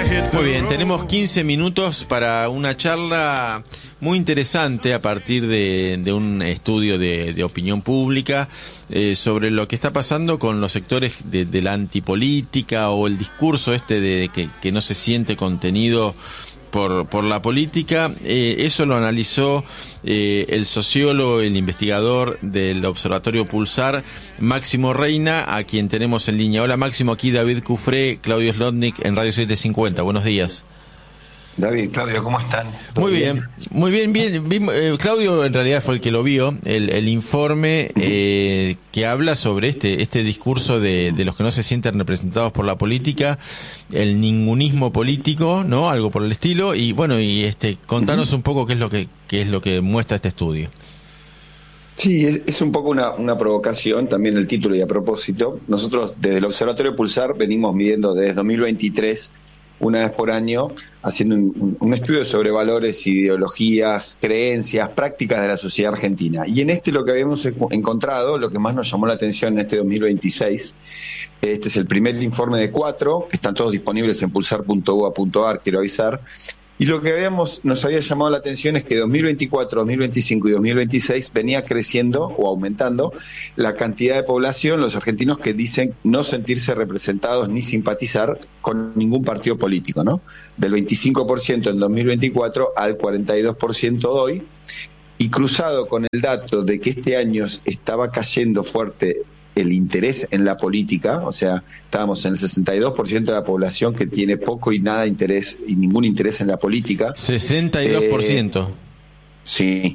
Muy bien, tenemos 15 minutos para una charla muy interesante a partir de un estudio de opinión pública sobre lo que está pasando con los sectores de la antipolítica o el discurso de que no se siente contenido por la política. Eso lo analizó el sociólogo, el investigador del Observatorio Pulsar, Máximo Reina, a quien tenemos en línea. Hola Máximo, aquí David Cufré, Claudio Slotnick en Radio 750. Buenos días. David, Claudio, ¿cómo están? Muy bien, muy bien, bien. Claudio en realidad fue el que lo vio, el informe que habla sobre este discurso de los que no se sienten representados por la política, el ningunismo político, ¿no? Algo por el estilo. Y bueno, contanos un poco qué es lo que muestra este estudio. Sí, es un poco una provocación, también el título y a propósito. Nosotros desde el Observatorio Pulsar venimos midiendo desde 2023 una vez por año, haciendo un estudio sobre valores, ideologías, creencias, prácticas de la sociedad argentina. Y en lo que habíamos encontrado, lo que más nos llamó la atención en este 2026, este es el primer informe de 4, que están todos disponibles en pulsar.ua.ar, quiero avisar. Y lo que nos había llamado la atención es que 2024, 2025 y 2026 venía creciendo o aumentando la cantidad de población, los argentinos que dicen no sentirse representados ni simpatizar con ningún partido político, ¿no? Del 25% en 2024 al 42% hoy, y cruzado con el dato de que este año estaba cayendo fuerte el interés en la política, o sea, estábamos en el 62% de la población que tiene poco y nada interés y ningún interés en la política. 62%. Sí.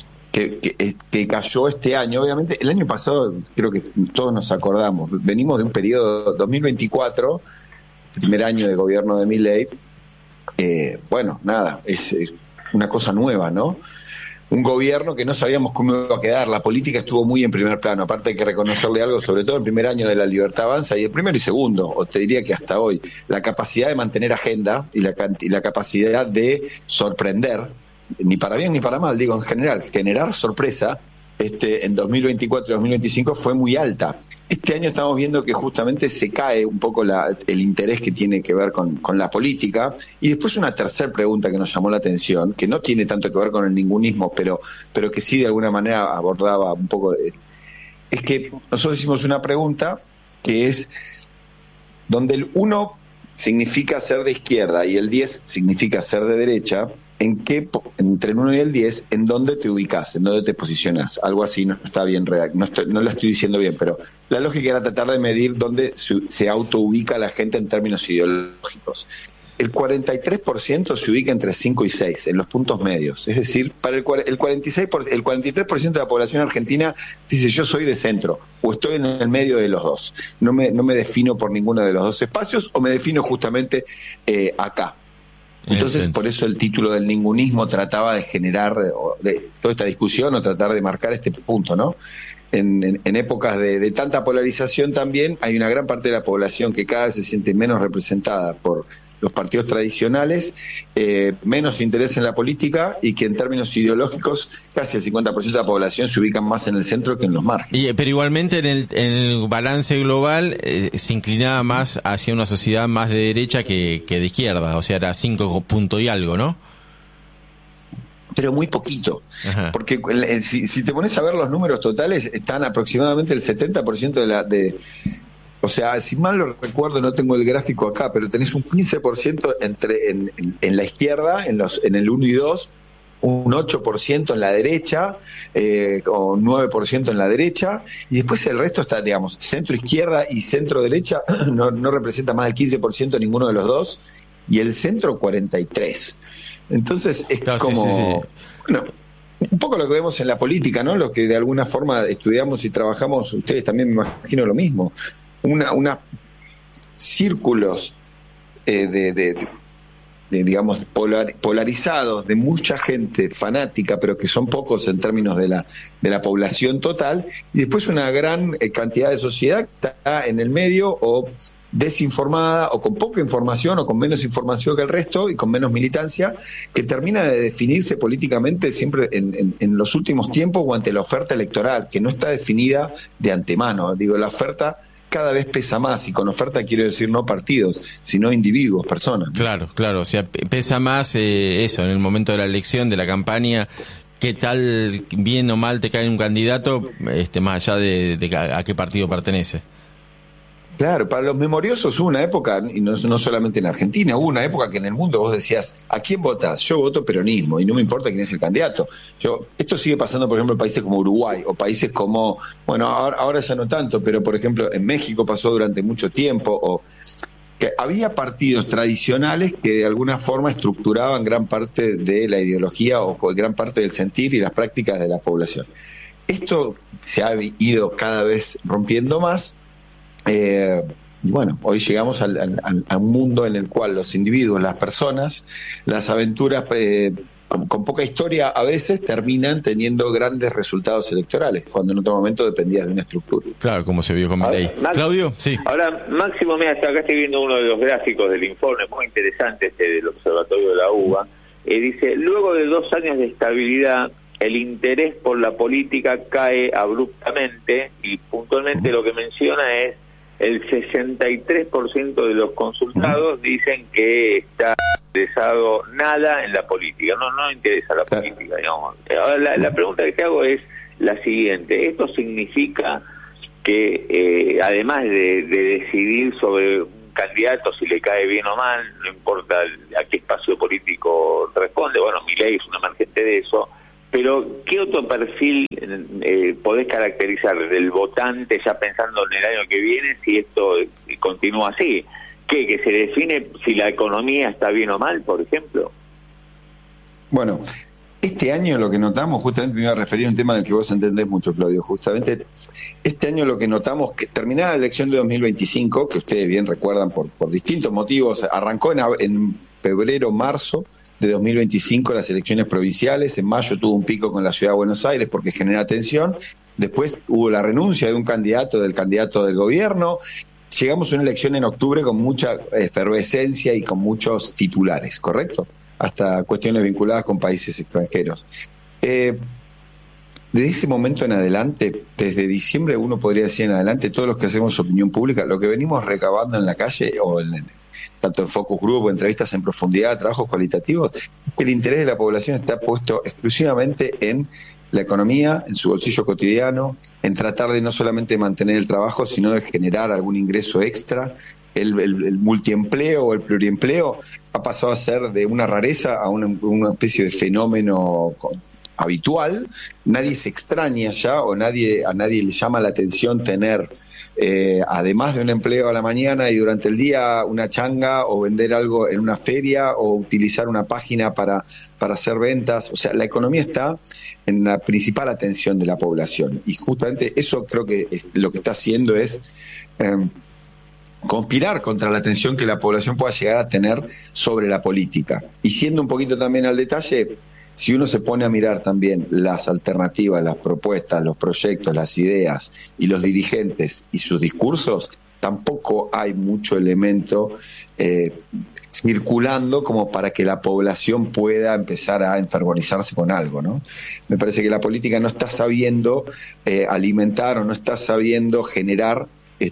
Que cayó este año. Obviamente, el año pasado, creo que todos nos acordamos, venimos de un periodo 2024, primer año de gobierno de Milei. Bueno, nada, es una cosa nueva, ¿no? Un gobierno que no sabíamos cómo iba a quedar. La política estuvo muy en primer plano. Aparte hay que reconocerle algo, sobre todo el primer año de La Libertad Avanza y el primero y segundo, o te diría que hasta hoy, la capacidad de mantener agenda y la capacidad de sorprender, ni para bien ni para mal, digo en general, generar sorpresa, en 2024 y 2025 fue muy alta. Este año estamos viendo que justamente se cae un poco el interés que tiene que ver con la política. Y después una tercera pregunta que nos llamó la atención, que no tiene tanto que ver con el ningunismo, pero que sí de alguna manera abordaba un poco, es que nosotros hicimos una pregunta que es, donde el 1 significa ser de izquierda y el 10 significa ser de derecha, entre el 1 y el 10, ¿en dónde te ubicás? ¿En dónde te posicionás? Algo así no está bien no lo estoy diciendo bien, pero la lógica era tratar de medir dónde se autoubica la gente en términos ideológicos. El 43% se ubica entre 5 y 6, en los puntos medios. Es decir, para el 43% de la población argentina dice yo soy de centro, o estoy en el medio de los dos. No me defino por ninguno de los dos espacios, o me defino justamente acá. Entonces, por eso el título del ningunismo trataba de generar toda esta discusión o tratar de marcar este punto, ¿no? En épocas de tanta polarización también hay una gran parte de la población que cada vez se siente menos representada por los partidos tradicionales, menos interés en la política y que en términos ideológicos casi el 50% de la población se ubican más en el centro que en los márgenes. Pero igualmente en el balance global se inclinaba más hacia una sociedad más de derecha que de izquierda, o sea, era 5 puntos y algo, ¿no? Pero muy poquito. Ajá. Porque si te pones a ver los números totales, están aproximadamente el 70% o sea, si mal lo recuerdo, no tengo el gráfico acá, pero tenés un 15% en la izquierda, en el 1 y 2, un 8% en la derecha, o 9% en la derecha, y después el resto está, digamos, centro-izquierda y centro-derecha, no representa más del 15% ninguno de los dos, y el centro 43%. Entonces es claro, como... Sí. Bueno, un poco lo que vemos en la política, ¿no? Lo que de alguna forma estudiamos y trabajamos, ustedes también me imagino lo mismo. Una círculos digamos polarizados de mucha gente fanática, pero que son pocos en términos de la población total, y después una gran cantidad de sociedad que está en el medio o desinformada o con poca información o con menos información que el resto y con menos militancia, que termina de definirse políticamente siempre en los últimos tiempos o ante la oferta electoral, que no está definida de antemano. Digo, la oferta cada vez pesa más, y con oferta quiero decir no partidos, sino individuos, personas. Claro, o sea, pesa más eso, en el momento de la elección, de la campaña, qué tal, bien o mal te cae un candidato, más allá de a qué partido pertenece. Claro, para los memoriosos hubo una época, y no solamente en Argentina, hubo una época que en el mundo vos decías, ¿a quién votás? Yo voto peronismo y no me importa quién es el candidato. Esto sigue pasando, por ejemplo, en países como Uruguay o países como, bueno, ahora ya no tanto, pero por ejemplo en México pasó durante mucho tiempo, o que había partidos tradicionales que de alguna forma estructuraban gran parte de la ideología o gran parte del sentir y las prácticas de la población. Esto se ha ido cada vez rompiendo más. Y bueno, hoy llegamos a un mundo en el cual los individuos, las personas, las aventuras con poca historia a veces terminan teniendo grandes resultados electorales, cuando en otro momento dependías de una estructura. Claro, como se vio con Milei. Claudio, sí. Ahora, Máximo, mira, acá estoy viendo uno de los gráficos del informe, muy interesante, del Observatorio de la UBA. Dice, luego de 2 años de estabilidad, el interés por la política cae abruptamente, y puntualmente lo que menciona es el 63% de los consultados dicen que está interesado nada en la política, no interesa la política, digamos. Ahora, la pregunta que te hago es la siguiente: ¿esto significa que además de decidir sobre un candidato, si le cae bien o mal, no importa a qué espacio político responde, bueno, Milei es un emergente de eso, pero ¿qué otro perfil podés caracterizar del votante ya pensando en el año que viene si esto continúa así? ¿Que se define si la economía está bien o mal, por ejemplo? Bueno, este año lo que notamos, justamente me iba a referir a un tema del que vos entendés mucho, Claudio, justamente este año lo que notamos, que terminada la elección de 2025, que ustedes bien recuerdan por distintos motivos, arrancó en febrero, marzo de 2025 las elecciones provinciales, en mayo tuvo un pico con la Ciudad de Buenos Aires porque genera tensión, después hubo la renuncia de un candidato del gobierno, llegamos a una elección en octubre con mucha efervescencia y con muchos titulares, ¿correcto? Hasta cuestiones vinculadas con países extranjeros. Desde ese momento en adelante, desde diciembre uno podría decir en adelante, todos los que hacemos opinión pública, lo que venimos recabando en la calle o tanto en focus group o entrevistas en profundidad, trabajos cualitativos, el interés de la población está puesto exclusivamente en la economía, en su bolsillo cotidiano, en tratar de no solamente mantener el trabajo, sino de generar algún ingreso extra. El multiempleo o el pluriempleo ha pasado a ser de una rareza a una especie de fenómeno habitual. Nadie se extraña ya, o a nadie le llama la atención tener además de un empleo a la mañana y durante el día una changa, o vender algo en una feria, o utilizar una página para hacer ventas. O sea, la economía está en la principal atención de la población, y justamente eso creo que lo que está haciendo es conspirar contra la atención que la población pueda llegar a tener sobre la política. Y siendo un poquito también al detalle, si uno se pone a mirar también las alternativas, las propuestas, los proyectos, las ideas y los dirigentes y sus discursos, tampoco hay mucho elemento circulando como para que la población pueda empezar a enfervorizarse con algo, ¿no? Me parece que la política no está sabiendo alimentar, o no está sabiendo generar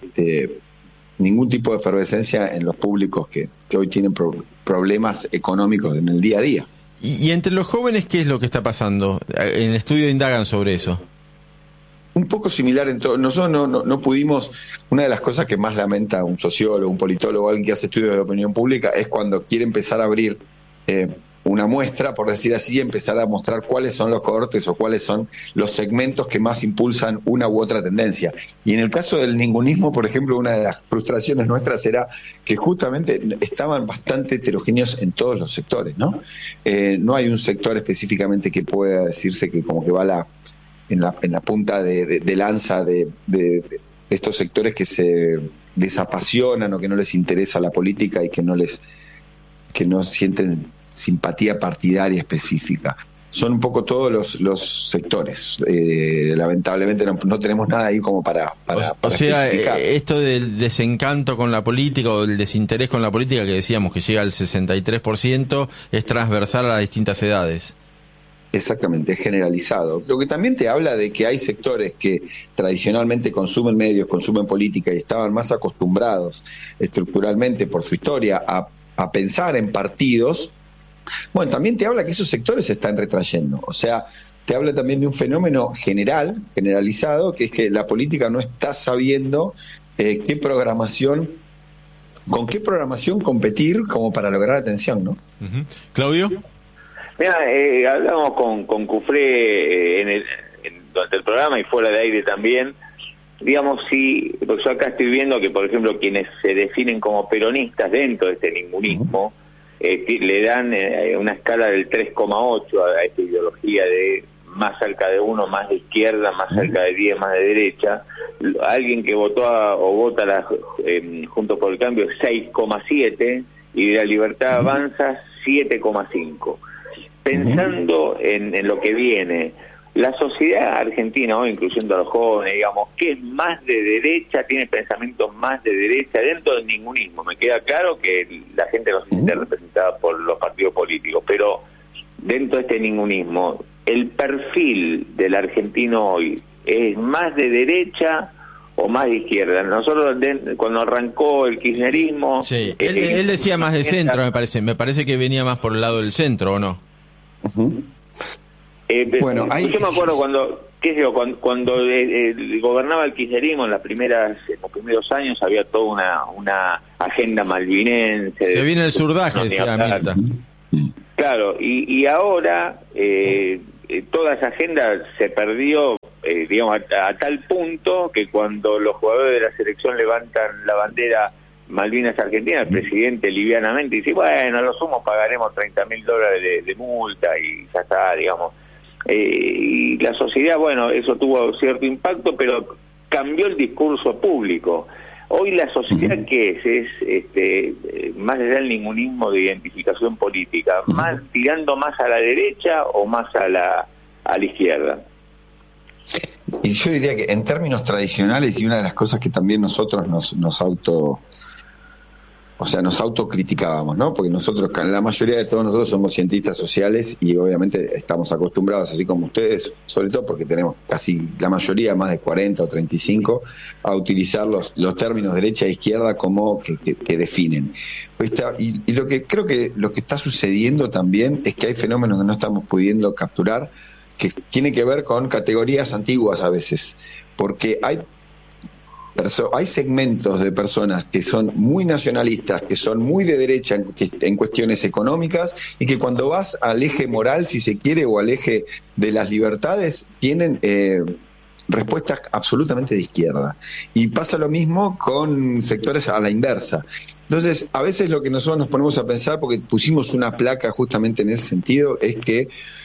ningún tipo de efervescencia en los públicos que hoy tienen problemas económicos en el día a día. Y entre los jóvenes, ¿qué es lo que está pasando? En el estudio indagan sobre eso. Un poco similar en todo. Nosotros no pudimos. Una de las cosas que más lamenta un sociólogo, un politólogo, alguien que hace estudios de opinión pública, es cuando quiere empezar a abrir una muestra, por decir así, empezar a mostrar cuáles son los cohortes o cuáles son los segmentos que más impulsan una u otra tendencia. Y en el caso del ningunismo, por ejemplo, una de las frustraciones nuestras era que justamente estaban bastante heterogéneos en todos los sectores, ¿no? No hay un sector específicamente que pueda decirse que como que va en la punta de lanza de estos sectores que se desapasionan o que no les interesa la política y que no sienten simpatía partidaria específica. Son un poco todos los sectores. Lamentablemente no tenemos nada ahí como para o sea, especificar. Esto del desencanto con la política o del desinterés con la política que decíamos que llega al 63%, es transversal a las distintas edades. Exactamente, es generalizado. Lo que también te habla de que hay sectores que tradicionalmente consumen medios, consumen política y estaban más acostumbrados estructuralmente por su historia a pensar en partidos. Bueno, también te habla que esos sectores se están retrayendo. O sea, te habla también de un fenómeno generalizado, que es que la política no está sabiendo con qué programación competir como para lograr atención, ¿no? Uh-huh. Claudio. Mira, hablamos con Cufré durante el programa y fuera de aire también. Digamos, porque yo acá estoy viendo que, por ejemplo, quienes se definen como peronistas dentro de este ningunismo, le dan una escala del 3,8 a esta ideología de más cerca de 1, más de izquierda, más cerca de 10, más de derecha. Alguien que votó o vota Juntos por el Cambio 6,7 y de La Libertad Avanza 7,5. Pensando en lo que viene, la sociedad argentina hoy, incluyendo a los jóvenes, digamos, que es más de derecha, tiene pensamientos más de derecha dentro del ningunismo. Me queda claro que la gente no se siente representada por los partidos políticos, pero dentro de este ningunismo, el perfil del argentino hoy es más de derecha o más de izquierda. Nosotros cuando arrancó el kirchnerismo, sí, él decía más de centro, me parece que venía más por el lado del centro, ¿o no? Bueno, yo me acuerdo cuando gobernaba el kirchnerismo en los primeros años, había toda una agenda malvinense. Se viene el surdaje, decía Mirta. Claro, y ahora toda esa agenda se perdió, digamos, a tal punto que cuando los jugadores de la selección levantan la bandera Malvinas Argentina, el presidente livianamente dice, bueno, a lo sumo pagaremos $30.000 de multa y ya está, digamos. Y la sociedad, bueno, eso tuvo cierto impacto, pero cambió el discurso público. Hoy la sociedad, ¿qué es? Más allá del ningunismo de identificación política, más tirando más a la derecha o más a la izquierda. Y yo diría que en términos tradicionales, y una de las cosas que también nosotros nos autocriticábamos, ¿no? Porque la mayoría de todos nosotros somos cientistas sociales y obviamente estamos acostumbrados, así como ustedes, sobre todo porque tenemos casi la mayoría, más de 40 o 35, a utilizar los términos derecha e izquierda como que definen. Y lo que creo que lo que está sucediendo también es que hay fenómenos que no estamos pudiendo capturar, que tiene que ver con categorías antiguas a veces, porque hay segmentos de personas que son muy nacionalistas, que son muy de derecha en cuestiones económicas, y que cuando vas al eje moral, si se quiere, o al eje de las libertades, tienen respuestas absolutamente de izquierda. Y pasa lo mismo con sectores a la inversa. Entonces, a veces lo que nosotros nos ponemos a pensar, porque pusimos una placa justamente en ese sentido, es que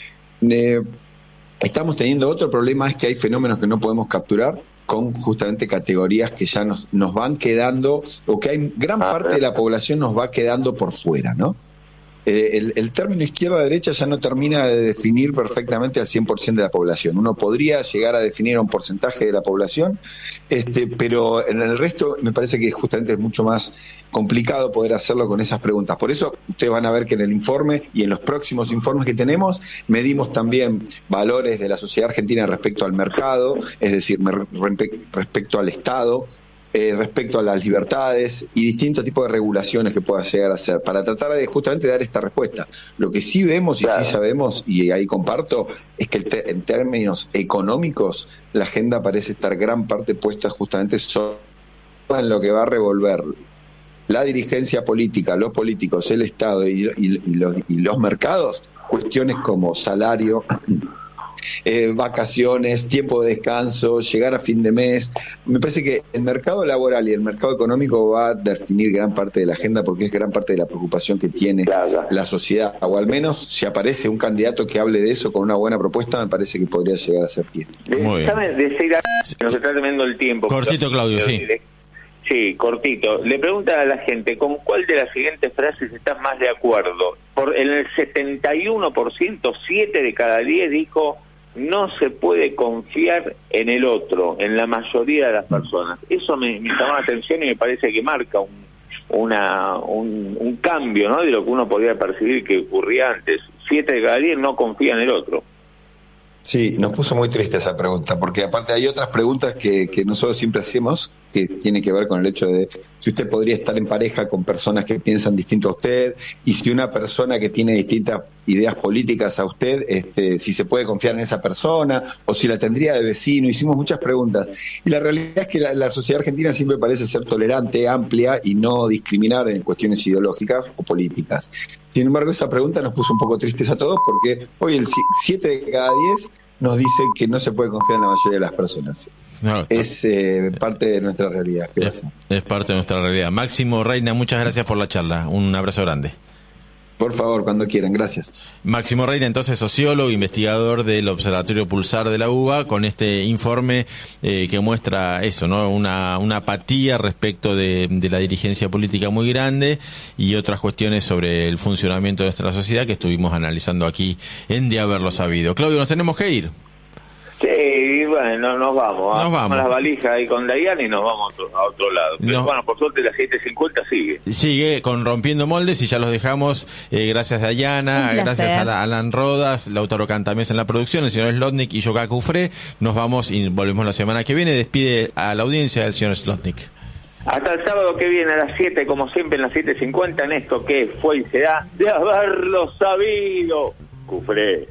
estamos teniendo otro problema, es que hay fenómenos que no podemos capturar, con justamente categorías que ya nos van quedando, o que hay gran parte de la población nos va quedando por fuera, ¿no? El término izquierda-derecha ya no termina de definir perfectamente al 100% de la población. Uno podría llegar a definir a un porcentaje de la población, pero en el resto me parece que justamente es mucho más complicado poder hacerlo con esas preguntas. Por eso ustedes van a ver que en el informe y en los próximos informes que tenemos medimos también valores de la sociedad argentina respecto al mercado, es decir, respecto al Estado, respecto a las libertades y distintos tipos de regulaciones que pueda llegar a hacer, para tratar de justamente dar esta respuesta. Lo que sí vemos y sí sabemos, y ahí comparto, es que en términos económicos la agenda parece estar gran parte puesta justamente solo en lo que va a revolver la dirigencia política, los políticos, el Estado y los mercados, cuestiones como salario, vacaciones, tiempo de descanso, llegar a fin de mes. Me parece que el mercado laboral y el mercado económico va a definir gran parte de la agenda, porque es gran parte de la preocupación que tiene la sociedad, o al menos si aparece un candidato que hable de eso con una buena propuesta, me parece que podría llegar a ser bien. ¿Sabes? Nos está terminando el tiempo. Cortito, Claudio, sí. Sí, cortito. Le pregunta a la gente, ¿con cuál de las siguientes frases estás más de acuerdo? En el 71%, 7 de cada 10 dijo, no se puede confiar en el otro, en la mayoría de las personas. Eso me llamó la atención y me parece que marca un cambio, ¿no?, de lo que uno podía percibir que ocurría antes. 7 de cada 10 no confía en el otro. Sí, nos puso muy triste esa pregunta, porque aparte hay otras preguntas que nosotros siempre hacemos, que tiene que ver con el hecho de si usted podría estar en pareja con personas que piensan distinto a usted, y si una persona que tiene distintas ideas políticas a usted, si se puede confiar en esa persona, o si la tendría de vecino. Hicimos muchas preguntas. Y la realidad es que la sociedad argentina siempre parece ser tolerante, amplia, y no discriminar en cuestiones ideológicas o políticas. Sin embargo, esa pregunta nos puso un poco tristes a todos, porque hoy el 7 de cada 10 nos dice que no se puede confiar en la mayoría de las personas. No, es parte de nuestra realidad. Es parte de nuestra realidad. Máximo Reina, muchas gracias por la charla. Un abrazo grande. Por favor, cuando quieran, gracias. Máximo Reina, entonces sociólogo, investigador del Observatorio Pulsar de la UBA, con este informe que muestra eso, ¿no? Una apatía respecto de la dirigencia política muy grande y otras cuestiones sobre el funcionamiento de nuestra sociedad que estuvimos analizando aquí en De Haberlo Sabido. Claudio, nos tenemos que ir. Sí, bueno, nos vamos. Vamos las valijas ahí con Dayan y nos vamos a otro lado. Pero bueno, por suerte la 7:50 sigue. Sigue con Rompiendo Moldes y ya los dejamos. Gracias Dayana, gracias a Alan Rodas, Lautaro Cantamés en la producción, el señor Slotnick y yo Cufré. Nos vamos y volvemos la semana que viene. Despide a la audiencia el señor Slotnick. Hasta el sábado que viene a las 7, como siempre en las 7:50, en esto que fue y será De Haberlo Sabido. Cufré.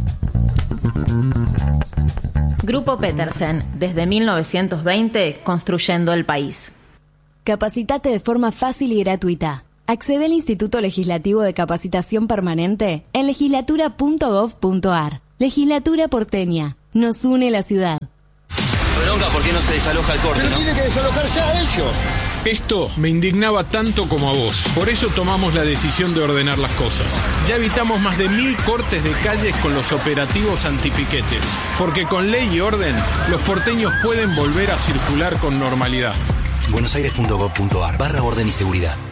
Grupo Petersen, desde 1920, construyendo el país. Capacitate de forma fácil y gratuita. Accede al Instituto Legislativo de Capacitación Permanente en legislatura.gov.ar. Legislatura porteña. Nos une la ciudad. Bronca, ¿por qué no se desaloja el corte? Pero tiene que desalojarse a ellos. Esto me indignaba tanto como a vos. Por eso tomamos la decisión de ordenar las cosas. Ya evitamos más de 1000 cortes de calles con los operativos antipiquetes. Porque con ley y orden, los porteños pueden volver a circular con normalidad. buenosaires.gov.ar/orden y seguridad.